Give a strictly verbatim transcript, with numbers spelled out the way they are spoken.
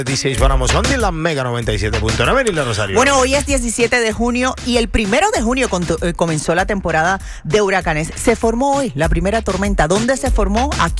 dieciséis para Mozondi, la Mega noventa y siete punto nueve y la Rosario. Bueno, hoy es diecisiete de junio y el primero de junio comenzó la temporada de huracanes. Se formó hoy la primera tormenta. ¿Dónde se formó? Aquí.